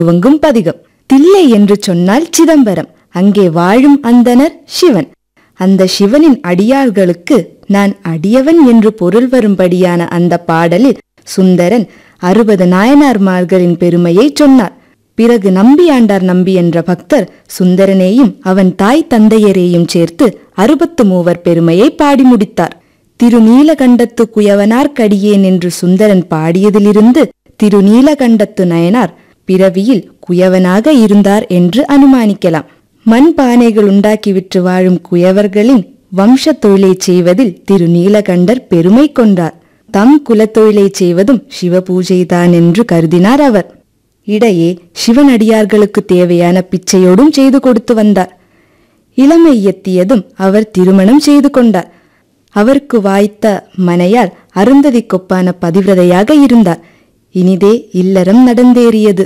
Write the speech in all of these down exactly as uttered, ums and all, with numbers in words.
துவங்கும் பதிகம். தில்லை என்று சொன்னால் சிதம்பரம். அங்கே வாழும் அந்தனர் சிவன். அந்த சிவனின் அடியார்களுக்கு நான் அடியவன் என்று பொருள் வரும்படியான அந்த பாடலில் சுந்தரன் அறுபது நாயனார்மார்களின் பெருமையை சொன்னார். பிறகு நம்பியாண்டார் நம்பி என்ற பக்தர் சுந்தரனேயும் அவன் தாய் தந்தையரையும் சேர்த்து அறுபத்து மூவர் பெருமையை பாடி முடித்தார். திருநீலகண்டத்து குயவனார் கடியேன் என்று சுந்தரன் பாடியதிலிருந்து திருநீலகண்டத்து நயனார் பிறவியில் குயவனாக இருந்தார் என்று அனுமானிக்கலாம். மண் பானைகள் உண்டாக்கி விற்று வாழும் குயவர்களின் வம்ச தொழிலை செய்வதில் திருநீலகண்டர் பெருமை கொண்டார். தம் குலத்தொழிலை செய்வதும் சிவபூஜைதான் என்று கருதினார் அவர். இடையே சிவனடியார்களுக்கு தேவையான பிச்சையோடும் செய்து கொடுத்து வந்தார். இளமை எத்தியதும் அவர் திருமணம் செய்து கொண்டார். அவருக்கு வாய்த்த மனையால் அருந்ததி கொப்பான பதிவிரதையாக இருந்தார். இனிதே இல்லறம் நடந்தேறியது.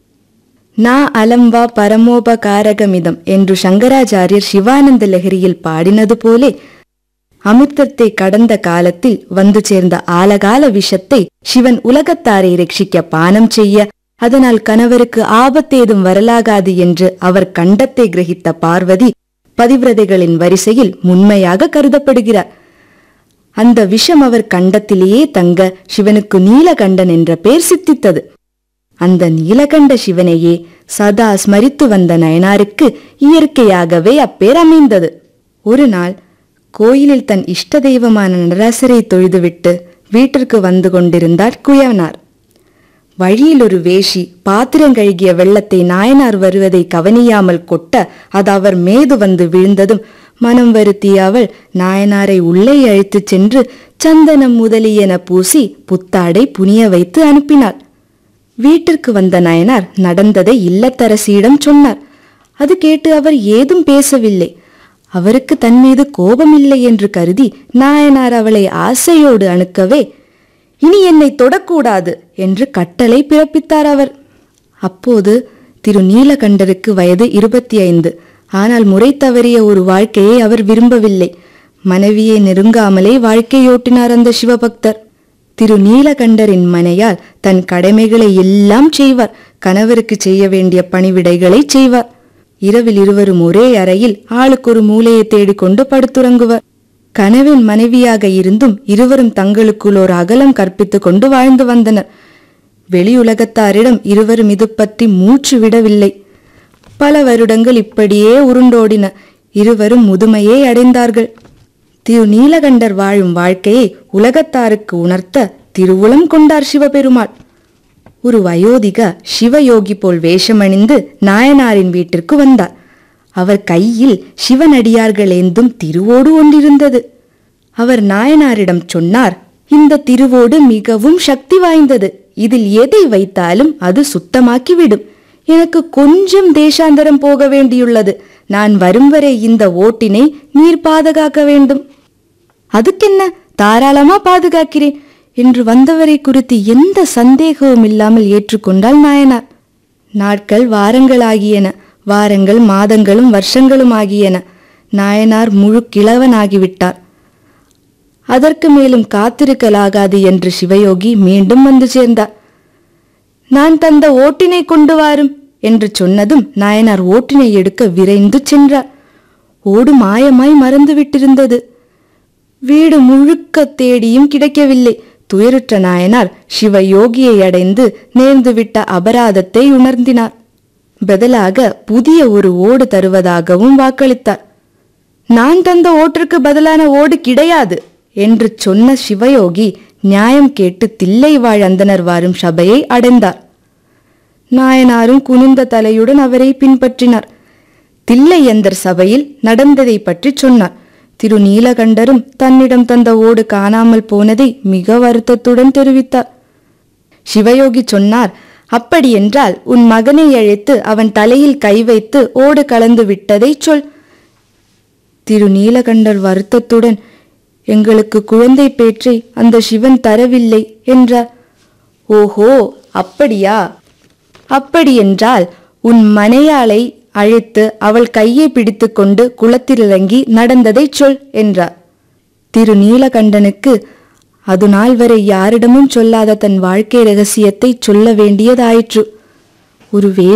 நா அலம்வா பரமோபகாரகமிதம் என்று சங்கராச்சாரியர் சிவானந்த லஹரியில் பாடினது போலே அமிர்தத்தை கடந்த காலத்தில் வந்து சேர்ந்த ஆலகால விஷத்தை சிவன் உலகத்தாரை ரட்சிக்க பானம் செய்ய, அதனால் கணவருக்கு ஆபத்தேதும் வரலாகாது என்று அவர் கண்டத்தை கிரகித்த பார்வதி பதிவிரதைகளின் வரிசையில் முன்மையாக கருதப்படுகிறார். அந்த விஷம் அவர் கண்டத்திலேயே தங்க சிவனுக்கு நீலகண்டன் என்ற பெயர் சித்தித்தது. அந்த நீலகண்ட சிவனையே சதா ஸ்மரித்து வந்த நயனாருக்கு இயற்கையாகவே அப்பேர் அமைந்தது. ஒரு நாள் கோயிலில் தன் இஷ்ட தெய்வமான நடராசரை தொழுதுவிட்டு வீட்டிற்கு வந்து கொண்டிருந்தார் குயவனார். வழியில் ஒரு வேஷி பாத்திரங்கழுகிய வெள்ளத்தை நாயனார் வருவதை கவனியாமல் கொட்ட அது அவர் மேது வந்து விழுந்ததும் மனம் வருத்திய அவள் நாயனாரை உள்ளே அழைத்துச் சென்று சந்தனம் முதலியன பூசி புத்தாடை புனிய வைத்து அனுப்பினாள். வீட்டிற்கு வந்த நயனார் நடந்ததை இல்லத்தரசியிடம் சொன்னார். அது கேட்டு அவர் ஏதும் பேசவில்லை. அவருக்கு தன் மீது கோபமில்லை என்று கருதி நாயனார் அவளை ஆசையோடு அணுக்கவே, இனி என்னை தொடக்கூடாது என்று கட்டளை பிறப்பித்தார் அவர். அப்போது திரு நீலகண்டருக்கு வயது இருபத்தி ஐந்து. ஆனால் முறை தவறிய ஒரு வாழ்க்கையை அவர் விரும்பவில்லை. மனைவியை நெருங்காமலே வாழ்க்கையோட்டினார் அந்த சிவபக்தர். திரு நீலகண்டரின் மனையால் தன் கடமைகளை எல்லாம் செய்வார். கணவருக்கு செய்ய வேண்டிய பணிவிடைகளை செய்வார். இரவில் இருவரும் ஒரே அறையில் ஆளுக்கு ஒரு மூலையை தேடிக்கொண்டு படுத்துறங்குவர். கணவன் மனைவியாக இருந்தும் இருவரும் தங்களுக்குள் ஒரு அகலம் கற்பித்து கொண்டு வாழ்ந்து வந்தனர். வெளியுலகத்தாரிடம் இருவரும் இது பற்றி மூச்சு விடவில்லை. பல வருடங்கள் இப்படியே உருண்டோடின. இருவரும் முதுமையை அடைந்தார்கள். திரு நீலகண்டர் வாழும் வாழ்க்கையை உலகத்தாருக்கு உணர்த்த திருவுளம் கொண்டார் சிவபெருமாள். ஒரு வயோதிக சிவயோகி போல் வேஷமணிந்து நாயனாரின் வீட்டிற்கு வந்தார். அவர் கையில் சிவனடியார்கள் ஏந்தும் திருவோடு ஒன்றிருந்தது. அவர் நாயனாரிடம் சொன்னார், இந்த திருவோடு மிகவும் சக்தி வாய்ந்தது. இதில் எதை வைத்தாலும் அது சுத்தமாக்கிவிடும். எனக்கு கொஞ்சம் தேசாந்தரம் போக வேண்டியுள்ளது. நான் வரும் வரை இந்த ஓட்டினை நீர் பாதுகாக்க வேண்டும். அதுக்கென்ன, தாராளமா பாதுகாக்கிறேன் என்று வந்தவரை குறித்து எந்த சந்தேகமும் இல்லாமல் ஏற்றுக்கொண்டாள் நாயனார். நாட்கள் வாரங்களாகியன. வாரங்கள் மாதங்களும் வருஷங்களும் ஆகியன. நாயனார் முழு கிழவனாகிவிட்டார். அதற்கு மேலும் காத்திருக்கலாகாது என்று சிவயோகி மீண்டும் வந்து சேர்ந்தார். நான் தந்த ஓட்டினை கொண்டு வாரும் என்று சொன்னதும் நாயனார் ஓட்டினை எடுக்க விரைந்து சென்றார். ஓடு மாயமாய் மறந்து விட்டிருந்தது. வீடு முழுக்க தேடியும் கிடைக்கவில்லை. துயருற்ற நாயனார் சிவயோகியை அடைந்து நேர்ந்துவிட்ட அபராதத்தை உணர்ந்தினார். பதிலாக புதிய ஒரு ஓடு தருவதாகவும் வாக்களித்தார். நான் தந்த ஓட்டிற்கு பதிலான ஓடு கிடையாது என்று சொன்ன சிவயோகி நியாயம் கேட்டு தில்லை வாழ் அந்தனர் வாரும் சபையை அடைந்தார். நாயனாரும் குனிந்த தலையுடன் அவரை பின்பற்றினார். தில்லை அந்தர் சபையில் நடந்ததை பற்றி சொன்னார். திரு நீலகண்டரும் தன்னிடம் தந்த ஓடு காணாமல் போனதை மிக வருத்தத்துடன் தெரிவித்தார். சிவயோகி சொன்னார், அப்படியென்றால் உன் மகனை அழைத்து அவன் தலையில் கை வைத்து ஓடு கலந்து விட்டதை சொல். திரு நீலகண்டர் வருத்தத்துடன், எங்களுக்கு குழந்தை பேற்றை அந்த சிவன் தரவில்லை என்றார். ஓஹோ, அப்படியா? அப்படியென்றால் உன் மனையாளை அழைத்து அவள் கையை பிடித்து கொண்டு குளத்தில் இறங்கி நடந்ததை சொல் என்றார். திரு நீலகண்டனுக்கு அது நாள் வரை யாரிடமும் சொல்லாத தன் வாழ்க்கை ரகசியத்தை சொல்ல வேண்டியதாயிற்று. ஒரு வே